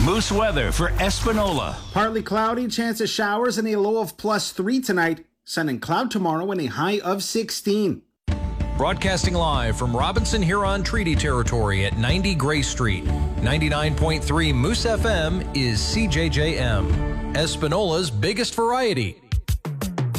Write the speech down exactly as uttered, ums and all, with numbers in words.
Moose weather for Espanola. Partly cloudy, chance of showers and a low of plus three tonight. Sun and cloud tomorrow and a high of sixteen. Broadcasting live from Robinson Huron Treaty Territory at ninety Gray Street. ninety-nine point three Moose F M is C J J M, Espanola's biggest variety.